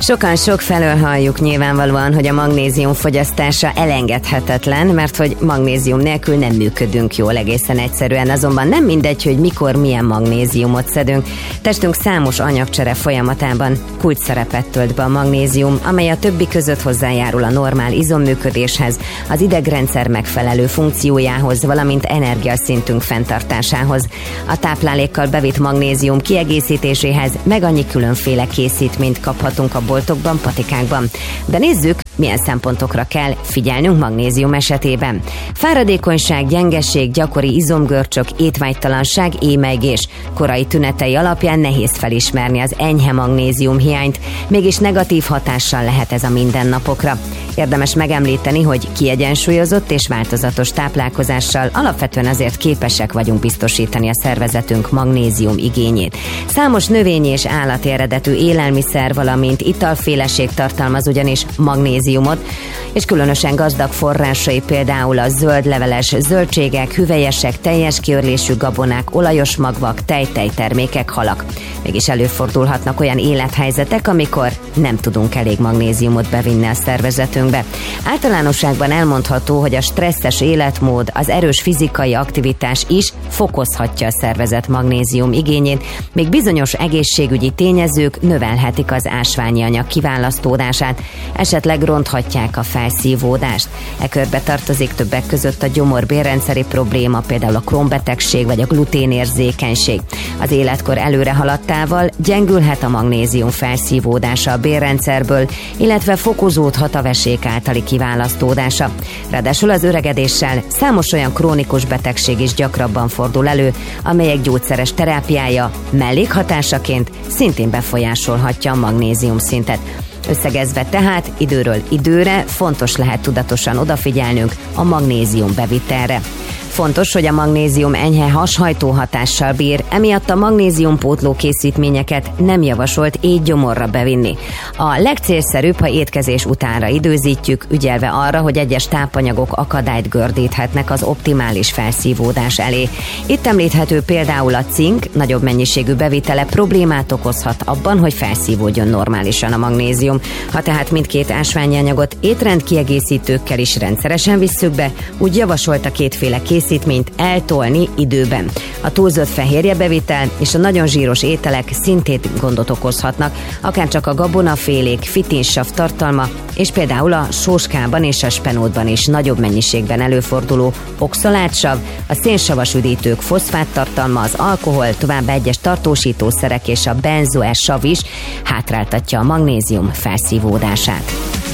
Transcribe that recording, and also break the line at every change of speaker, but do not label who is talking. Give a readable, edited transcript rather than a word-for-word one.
Sokan sok felől halljuk nyilvánvalóan, hogy a magnézium fogyasztása elengedhetetlen, mert hogy magnézium nélkül nem működünk jól egészen egyszerűen, azonban nem mindegy, hogy mikor milyen magnéziumot szedünk. Testünk számos anyagcsere folyamatában kulcsszerepet tölt be a magnézium, amely a többi között hozzájárul a normál izomműködéshez, az idegrendszer megfelelő funkciójához, valamint energiaszintünk fenntartásához. A táplálékkal bevitt magnézium kiegészítéséhez meg annyi különféle készítményt kaphatunk a boltokban, patikákban. De nézzük, milyen szempontokra kell figyelnünk magnézium esetében. Fáradékonyság, gyengeség, gyakori izomgörcsök, étvágytalanság, émelygés. Korai tünetei alapján nehéz felismerni az enyhe magnézium hiányt, mégis negatív hatással lehet ez a mindennapokra. Érdemes megemlíteni, hogy kiegyensúlyozott és változatos táplálkozással alapvetően azért képesek vagyunk biztosítani a szervezetünk magnézium igényét. Számos növényi és állati eredetű élelmiszer, valamint italféleség tartalmaz ugyanis magnéziumot, és különösen gazdag forrásai például a zöldleveles zöldségek, hüvelyesek, teljes kiörlésű gabonák, olajos magvak, tejtermékek, halak. Mégis előfordulhatnak olyan élethelyzetek, amikor nem tudunk elég magnéziumot bevinni a szervezetünkbe. Általánosságban elmondható, hogy a stresszes életmód, az erős fizikai aktivitás is fokozhatja a szervezet magnézium igényét, még bizonyos egészségügyi tényezők növelhetik az ásványi anyag kiválasztódását, esetleg ronthatják a felszívódást. E körbe tartozik többek között a gyomor-bérrendszeri probléma, például a Crohn-betegség vagy a gluténérzékenység. Az életkor előre haladtával gyengülhet a magnézium felszívódása a bérrendszerből, illetve fokozódhat a vesék általi kiválasztódása. Ráadásul az öregedéssel számos olyan krónikus betegség is gyakrabban fordul elő, amelyek gyógyszeres terápiája mellékhatásaként szintén befolyásolhatja a magnézium szintet. Összegezve tehát időről időre fontos lehet tudatosan odafigyelnünk a magnézium bevitelre. Fontos, hogy a magnézium enyhe hashajtó hatással bír, emiatt a magnéziumpótló készítményeket nem javasolt étgyomorra bevinni. A legcélszerűbb, ha étkezés utánra időzítjük, ügyelve arra, hogy egyes tápanyagok akadályt gördíthetnek az optimális felszívódás elé. Itt említhető például a cink nagyobb mennyiségű bevitele problémát okozhat abban, hogy felszívódjon normálisan a magnézium. Ha tehát mindkét ásványi anyagot étrendkiegészítőkkel is rendszeresen visszük be, úgy javasolt a kétféle készítményt eltolni időben. A túlzott fehérjebevitel és a nagyon zsíros ételek szintén gondot okozhatnak, akárcsak a gabonafélék fitinsav tartalma, és például a sóskában és a spenótban is nagyobb mennyiségben előforduló oxalátsav, a szénsavas üdítők foszfát tartalma, az alkohol, továbbá egyes tartósítószerek és a benzoesav is hátráltatja a magnézium felszívódását.